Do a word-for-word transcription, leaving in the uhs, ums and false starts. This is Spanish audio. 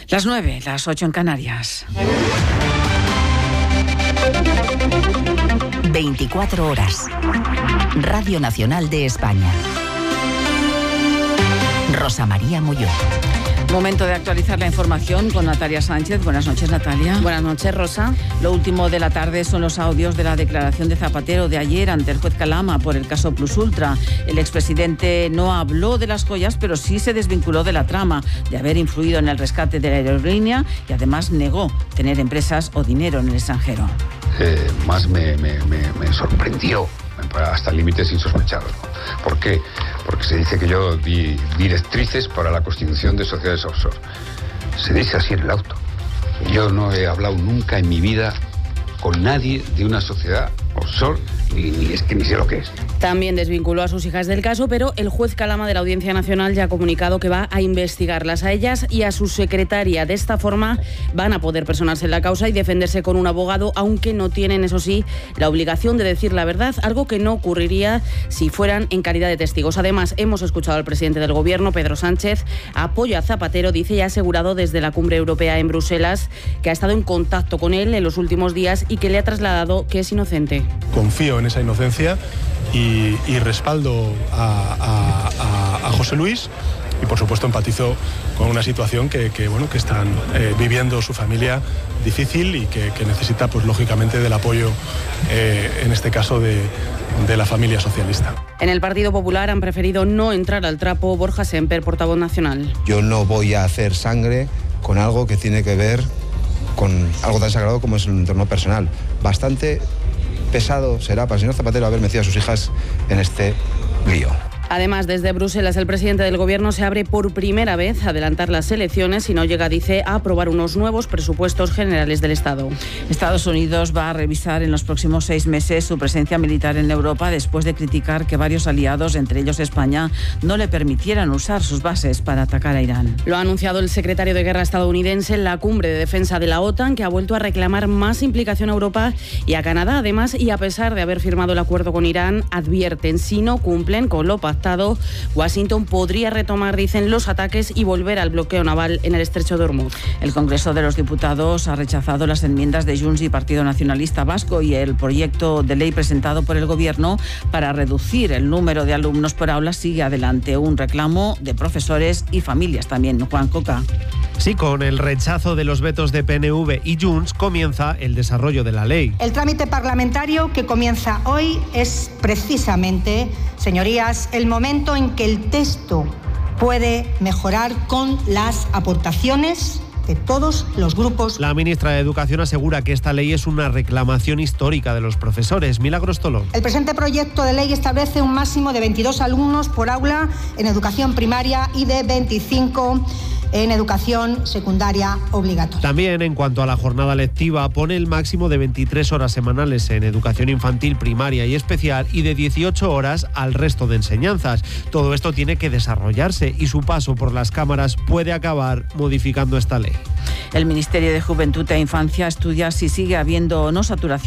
Las nueve, las ocho en Canarias. veinticuatro horas. Radio Nacional de España. Rosa María Molló. Momento de actualizar la información con Natalia Sánchez. Buenas noches, Natalia. Buenas noches, Rosa. Lo último de la tarde son los audios de la declaración de Zapatero de ayer ante el juez Calama por el caso Plus Ultra. El expresidente no habló de las joyas, pero sí se desvinculó de la trama de haber influido en el rescate de la aerolínea y además negó tener empresas o dinero en el extranjero. Eh, más me, me, me, me sorprendió, hasta límites insospechados, ¿no? ¿Por qué? Porque se dice que yo di directrices para la constitución de sociedades offshore. Se dice así en el auto. Yo no he hablado nunca en mi vida con nadie de una sociedad offshore, ni, ni es que ni sé lo que es. También desvinculó a sus hijas del caso, pero el juez Calama de la Audiencia Nacional ya ha comunicado que va a investigarlas a ellas y a su secretaria. De esta forma van a poder personarse en la causa y defenderse con un abogado, aunque no tienen, eso sí, la obligación de decir la verdad, algo que no ocurriría si fueran en calidad de testigos. Además, hemos escuchado al presidente del Gobierno, Pedro Sánchez, apoya a Zapatero, dice, y ha asegurado desde la Cumbre Europea en Bruselas que ha estado en contacto con él en los últimos días y que le ha trasladado que es inocente. Confío en esa inocencia y, y respaldo a, a, a, a José Luis y, por supuesto, empatizo con una situación que, que, bueno, que están eh, viviendo su familia difícil y que, que necesita, pues, lógicamente, del apoyo, eh, en este caso, de, de la familia socialista. En el Partido Popular han preferido no entrar al trapo. Borja Semper, portavoz nacional. Yo no voy a hacer sangre con algo que tiene que ver con algo tan sagrado como es el entorno personal. Bastante pesado será para el señor Zapatero haber metido a sus hijas en este lío. Además, desde Bruselas, el presidente del Gobierno se abre por primera vez a adelantar las elecciones y no llega, dice, a aprobar unos nuevos presupuestos generales del Estado. Estados Unidos va a revisar en los próximos seis meses su presencia militar en Europa después de criticar que varios aliados, entre ellos España, no le permitieran usar sus bases para atacar a Irán. Lo ha anunciado el secretario de Guerra estadounidense en la cumbre de defensa de la OTAN, que ha vuelto a reclamar más implicación a Europa y a Canadá. Además, y a pesar de haber firmado el acuerdo con Irán, advierten, si no cumplen con lo pactado, Washington podría retomar, dicen, los ataques y volver al bloqueo naval en el estrecho de Hormuz. El Congreso de los Diputados ha rechazado las enmiendas de Junts y Partido Nacionalista Vasco y el proyecto de ley presentado por el Gobierno para reducir el número de alumnos por aula sigue adelante. Un reclamo de profesores y familias también. Juan Coca. Sí, con el rechazo de los vetos de P N V y Junts comienza el desarrollo de la ley. El trámite parlamentario que comienza hoy es precisamente, señorías, el momento en que el texto puede mejorar con las aportaciones de todos los grupos. La ministra de Educación asegura que esta ley es una reclamación histórica de los profesores. Milagros Tolón. El presente proyecto de ley establece un máximo de veintidós alumnos por aula en educación primaria y de veinticinco en educación secundaria obligatoria. También, en cuanto a la jornada lectiva, pone el máximo de veintitrés horas semanales en educación infantil, primaria y especial y de dieciocho horas al resto de enseñanzas. Todo esto tiene que desarrollarse y su paso por las cámaras puede acabar modificando esta ley. El Ministerio de Juventud e Infancia estudia si sigue habiendo o no saturación